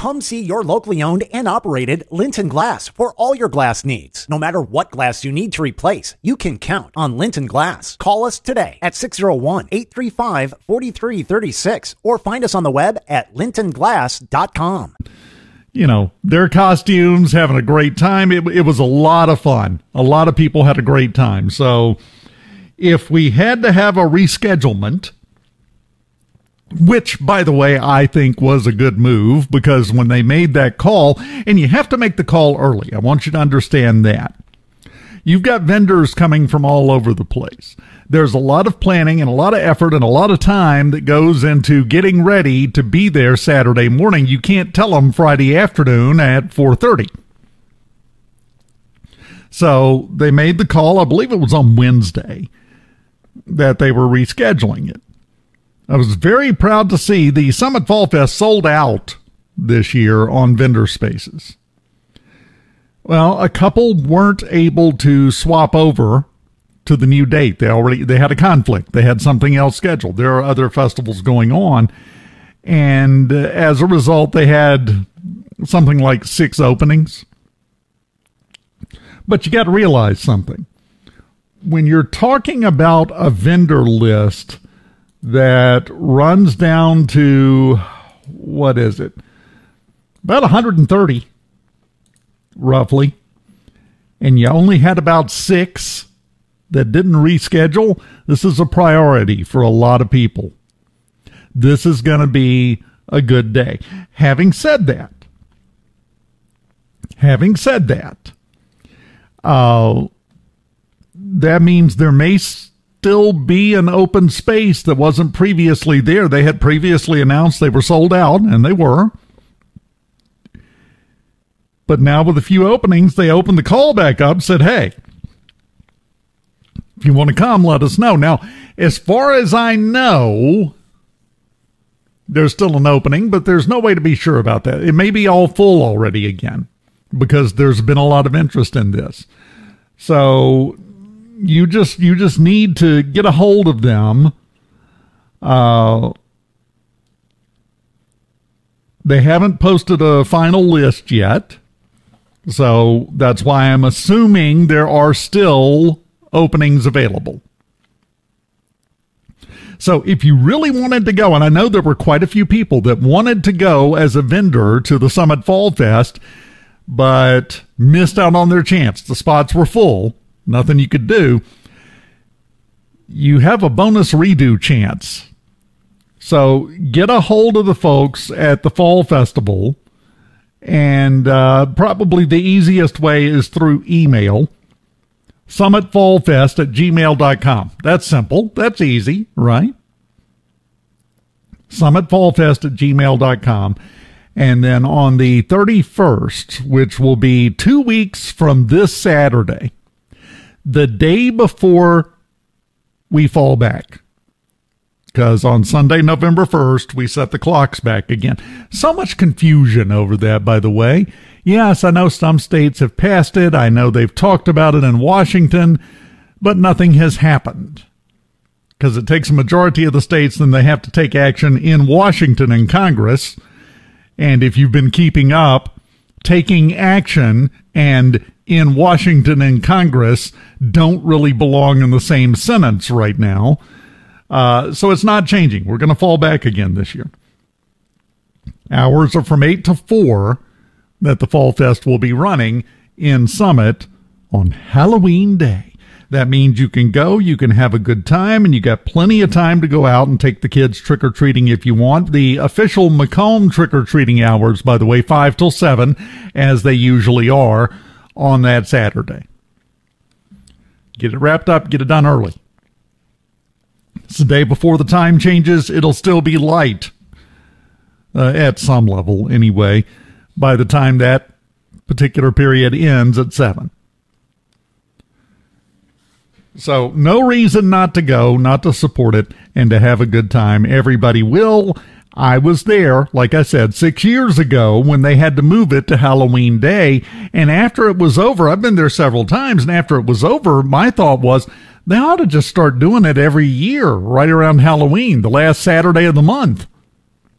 Come see your locally owned and operated Linton Glass for all your glass needs. No matter what glass you need to replace, you can count on Linton Glass. Call us today at 601-835-4336 or find us on the web at lintonglass.com. You know, their costumes, having a great time. It was a lot of fun. A lot of people had a great time. So if we had to have a reschedulement, which, by the way, I think was a good move, because when they made that call, and you have to make the call early, I want you to understand that. You've got vendors coming from all over the place. There's a lot of planning and a lot of effort and a lot of time that goes into getting ready to be there Saturday morning. You can't tell them Friday afternoon at 4:30. So they made the call, I believe it was on Wednesday, that they were rescheduling it. I was very proud to see the Summit Fall Fest sold out this year on vendor spaces. Well, a couple weren't able to swap over to the new date. They had a conflict. They had something else scheduled. There are other festivals going on. And as a result, they had something like 6 openings. But you got to realize something. When you're talking about a vendor list that runs down to, what is it? About 130, roughly. And you only had about 6 that didn't reschedule. This is a priority for a lot of people. This is going to be a good day. Having said that, that means there may still be an open space that wasn't previously there. They had previously announced they were sold out, and they were. But now with a few openings, they opened the call back up, said, hey, if you want to come, let us know. Now, as far as I know, there's still an opening, but there's no way to be sure about that. It may be all full already again, because there's been a lot of interest in this. So you just need to get a hold of them. They haven't posted a final list yet, so that's why I'm assuming there are still openings available. So if you really wanted to go, and I know there were quite a few people that wanted to go as a vendor to the Summit Fall Fest, but missed out on their chance. The spots were full. Nothing you could do. You have a bonus redo chance. So get a hold of the folks at the Fall Festival, and probably the easiest way is through email. SummitFallFest@gmail.com. That's simple. That's easy, right? SummitFallFest@gmail.com. And then on the 31st, which will be 2 weeks from this Saturday, the day before we fall back, because on Sunday, November 1st, we set the clocks back again. So much confusion over that, by the way. Yes, I know some states have passed it. I know they've talked about it in Washington, but nothing has happened. Because it takes a majority of the states, then they have to take action in Washington in Congress. And if you've been keeping up, taking action and in Washington and Congress don't really belong in the same sentence right now. So it's not changing. We're going to fall back again this year. Hours are from 8 to 4 that the Fall Fest will be running in Summit on Halloween Day. That means you can go, you can have a good time, and you got plenty of time to go out and take the kids trick-or-treating if you want. The official Macomb trick-or-treating hours, by the way, 5 till 7, as they usually are on that Saturday. Get it wrapped up, get it done early. It's the day before the time changes. It'll still be light, at some level anyway, by the time that particular period ends at 7. So no reason not to go, not to support it, and to have a good time. Everybody will. I was there, like I said, 6 years ago when they had to move it to Halloween Day. And after it was over, I've been there several times, and after it was over, my thought was they ought to just start doing it every year right around Halloween, the last Saturday of the month.